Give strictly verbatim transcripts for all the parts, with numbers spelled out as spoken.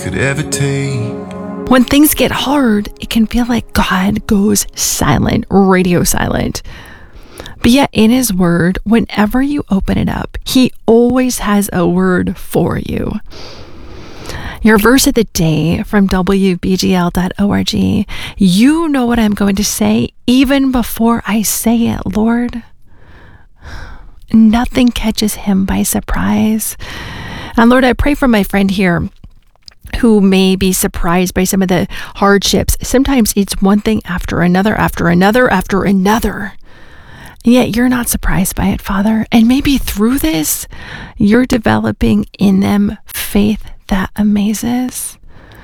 could ever take. When things get hard, it can feel like God goes silent, radio silent. But yet in his word, whenever you open it up, he always has a word for you. Your verse of the day from W B G L dot org. You know what I'm going to say even before I say it, Lord. Nothing catches him by surprise. And Lord, I pray for my friend here who may be surprised by some of the hardships. Sometimes it's one thing after another, after another, after another. And yet you're not surprised by it, Father. And maybe through this, you're developing in them faith that amazes.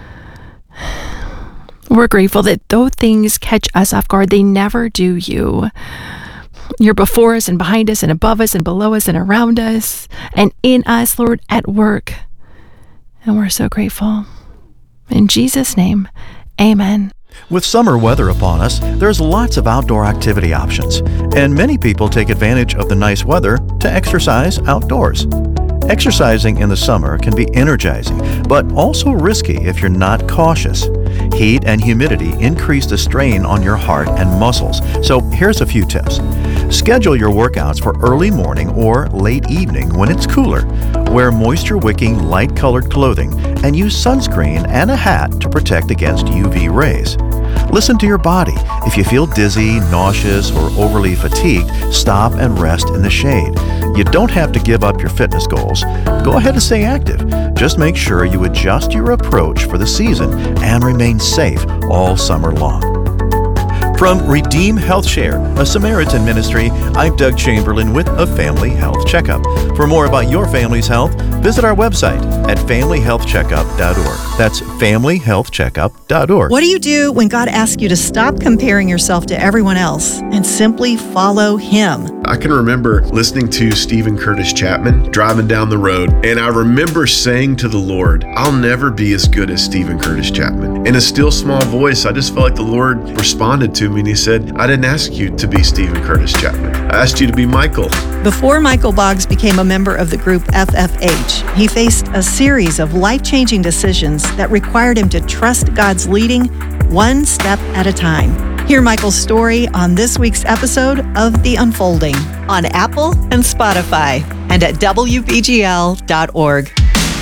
We're grateful that though things catch us off guard, they never do you. You're before us and behind us and above us and below us and around us and in us, Lord, at work. And we're so grateful. In Jesus' name, amen. With summer weather upon us, there's lots of outdoor activity options, and many people take advantage of the nice weather to exercise outdoors. Exercising in the summer can be energizing, but also risky if you're not cautious. Heat and humidity increase the strain on your heart and muscles, so here's a few tips. Schedule your workouts for early morning or late evening when it's cooler. Wear moisture-wicking, light-colored clothing and use sunscreen and a hat to protect against U V rays. Listen to your body. If you feel dizzy, nauseous, or overly fatigued, stop and rest in the shade. You don't have to give up your fitness goals. Go ahead and stay active. Just make sure you adjust your approach for the season and remain safe all summer long. From Redeem Health Share, a Samaritan ministry, I'm Doug Chamberlain with a Family Health Checkup. For more about your family's health, visit our website at family health checkup dot org. That's family health checkup dot org. What do you do when God asks you to stop comparing yourself to everyone else and simply follow Him? I can remember listening to Stephen Curtis Chapman driving down the road, and I remember saying to the Lord, I'll never be as good as Stephen Curtis Chapman. In a still small voice, I just felt like the Lord responded to me, and He said, I didn't ask you to be Stephen Curtis Chapman. I asked you to be Michael. Before Michael Boggs became a member of the group F F H, he faced a series of life-changing decisions that required him to trust God's leading one step at a time. Hear Michael's story on this week's episode of The Unfolding on Apple and Spotify and at W B G L dot org.